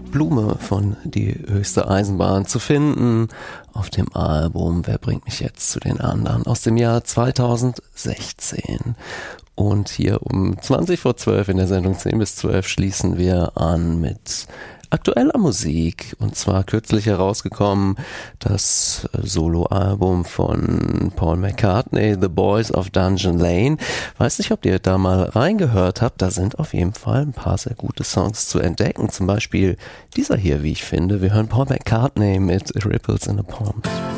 Blume von Die höchste Eisenbahn zu finden auf dem Album Wer bringt mich jetzt zu den anderen aus dem Jahr 2016. Und hier um 20:12 in der Sendung 10 bis 12 schließen wir an mit aktueller Musik, und zwar kürzlich herausgekommen das Soloalbum von Paul McCartney, The Boys of Dungeon Lane. Weiß nicht, ob ihr da mal reingehört habt, da sind auf jeden Fall ein paar sehr gute Songs zu entdecken, zum Beispiel dieser hier, wie ich finde. Wir hören Paul McCartney mit Ripples in a Pond.